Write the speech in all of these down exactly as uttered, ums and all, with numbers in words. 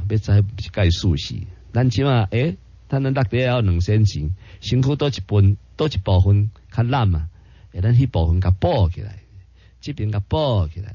要知一概数是，咱即马诶，咱咱落地要两仙钱，身躯多一分，多一部分较烂嘛，诶，咱迄部分甲补起来，这边甲补起来。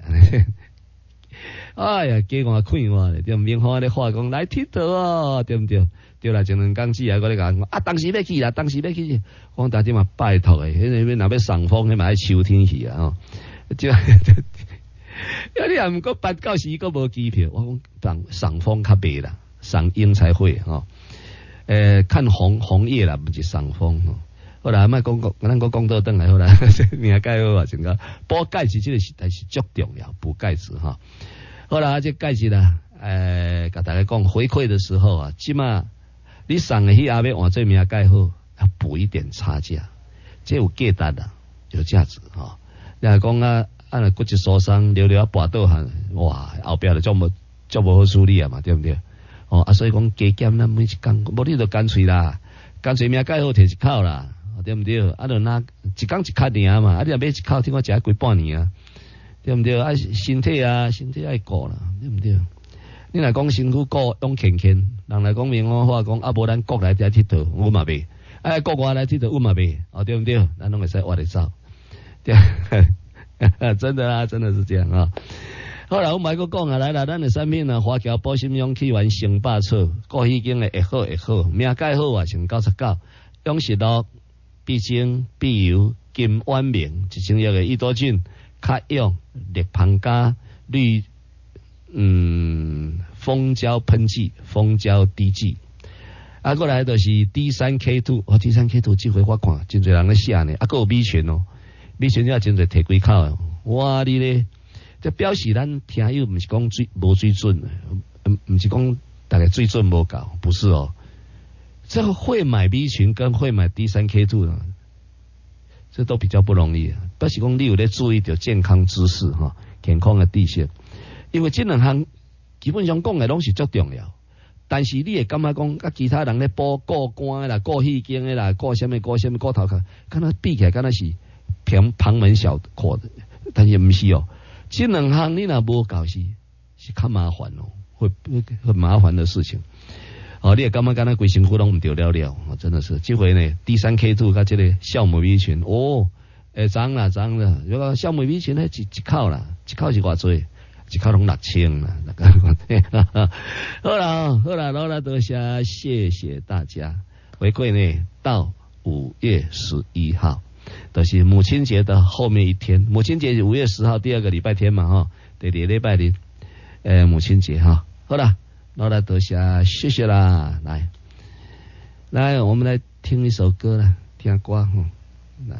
哎呀，加我看我咧，对明花咧话讲来佚佗哦，对毋对？对啦，前两工子啊，我咧讲啊，当时要去啦，当时要去，讲大家嘛拜托诶，迄那边若要赏枫，迄嘛爱秋天去啊，吼，就。有啲人讲八九时个无机票，我讲赏赏枫较袂啦，赏樱才会吼。诶、呃，看红红叶啦，不是赏枫吼。后来卖讲讲，咱讲讲到转来好啦，名介好啊，真个补钙质这个是但是足重要，补钙质哈。好啦，这钙质啦，诶、呃，甲大家讲回馈的时候啊，起码你送的迄阿要换做名介好，要补一点差价，这有价值啦，有价值哈。你来讲啊。啊，那骨质疏松，溜溜啊跋倒汉，哇，后壁就足无足无好处理啊嘛，对不对？哦，啊，所以讲加减咱每一工，无你就干脆啦，干脆命介好摕一口啦，对不对？啊，就拿一工一卡尔嘛，啊，你若买一口，听我食几半年啊，对不对？啊，身体啊，身体爱顾啦，对不对？你若讲身躯顾用健健，人来讲明我话讲，啊，无咱国内来佚佗，我嘛袂；啊，国外来佚佗，我嘛袂，哦，对不对？咱拢会使活得走，对。真的啊，真的是这样啊。好啦，我买个讲啊，来啦，咱的产品呢，花桥保心氧气丸生百草，过去经的会好会好，命介好啊，成九十九，用食乐、必精、必油、金丸明，一种药的益多菌、卡用、立旁加、绿嗯蜂胶喷剂、蜂胶滴剂。啊，过来就是D 三 K 二，哦 ，D 三 K 二这回我看真侪人咧写呢，啊，还有米群哦。米群要真侪摕几口啊！哇，你咧，这表示咱听友毋是讲水无水准，毋毋是讲大概水准无够，不是哦。这个会买米群跟会买 D 三 K 二，这都比较不容易啊。表示讲你有咧注意到健康知识哈，健康的底线，因为这两项基本上讲的拢是足重要。但是你会感觉讲，啊，其他人咧补过肝啦、过气经的啦、过什么过什么过头壳，敢若比起来，敢若是。偏旁门小阔的，但是不是哦。这两项你若无搞是是较麻烦哦，会很麻烦的事情。哦，你也感觉刚才规身躯拢唔对了了，哦，真的是。这回呢，第三 K 二甲这个酵母米群，哦，诶，涨啦涨啦，如果酵母米群呢，一一口啦，一口是偌多，一口拢六千啦，那个。好啦好啦，好啦，多谢谢谢大家回馈呢，到五月十一号。都是母亲节的后面一天，母亲节五月十号第二个礼拜天嘛哈，对对礼拜日，呃母亲节哈，好了，那来多谢谢谢啦，来来我们来听一首歌啦，听歌哈，来，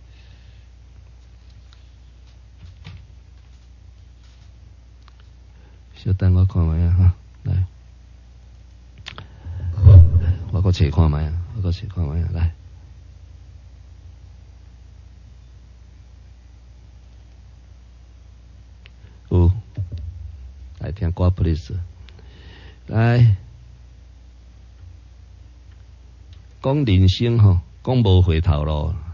小等我看下哈，来，我个找看下，我个找看下，来。有，来听歌 please， 来讲人生吼，讲无回头路，